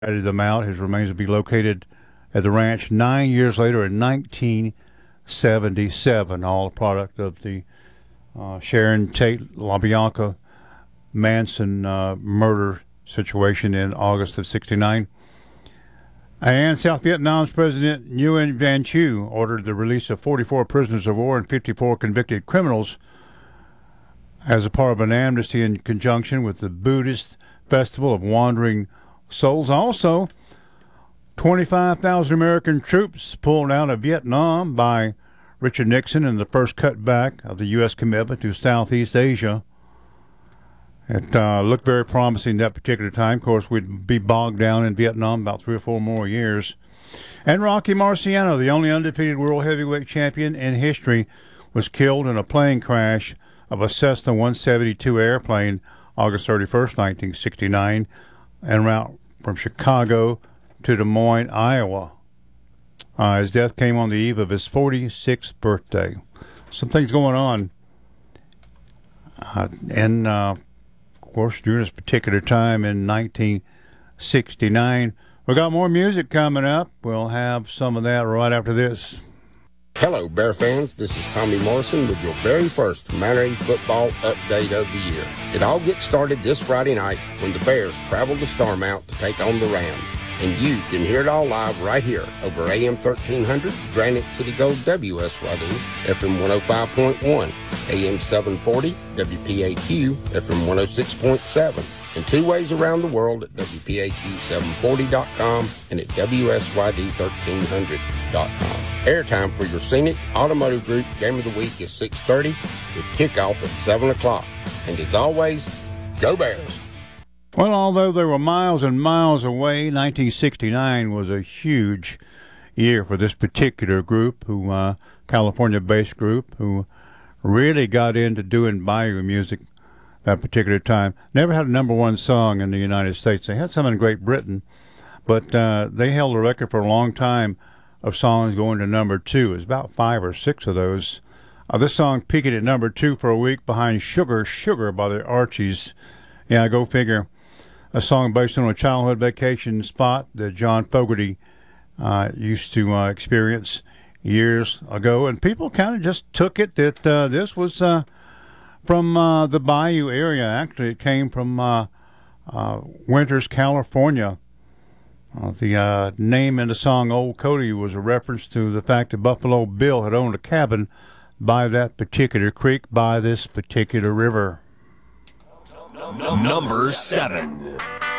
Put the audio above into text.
Carried them out. His remains will be located at the ranch 9 years later in 1977. All a product of the Sharon Tate LaBianca Manson murder situation in August of '69. And South Vietnam's President Nguyen Van Thieu ordered the release of 44 prisoners of war and 54 convicted criminals as a part of an amnesty in conjunction with the Buddhist Festival of Wandering Souls. Also, 25,000 American troops pulled out of Vietnam by Richard Nixon in the first cutback of the U.S. commitment to Southeast Asia. It looked very promising that particular time. Of course, we'd be bogged down in Vietnam about 3 or 4 more years. And Rocky Marciano, the only undefeated world heavyweight champion in history, was killed in a plane crash of a Cessna 172 airplane August 31st, 1969, en route from Chicago to Des Moines, Iowa. His death came on the eve of his 46th birthday. Some things going on. And, of course, during this particular time in 1969, we got more music coming up. We'll have some of that right after this. Hello, Bear fans. This is Tommy Morrison with your very first Manatee football update of the year. It all gets started this Friday night when the Bears travel to Starmount to take on the Rams. And you can hear it all live right here over AM 1300, Granite City Gold WSYD, FM 105.1, AM 740, WPAQ, FM 106.7, and 2 ways around the world at WPAQ740.com and at WSYD1300.com. Airtime for your Scenic Automotive Group Game of the Week is 6:30 with kickoff at 7 o'clock. And as always, go Bears! Well, although they were miles and miles away, 1969 was a huge year for this particular group, California-based group, who really got into doing Bayou music that particular time. Never had a number one song in the United States. They had some in Great Britain, but they held a record for a long time of songs going to number 2. It was about 5 or 6 of those. This song peaked at number 2 for a week behind Sugar, Sugar by the Archies. Yeah, go figure. A song based on a childhood vacation spot that John Fogerty used to experience years ago. And people kind of just took it that this was from the Bayou area. Actually, it came from Winters, California. The name in the song Old Cody was a reference to the fact that Buffalo Bill had owned a cabin by that particular creek, by this particular river. Number 7.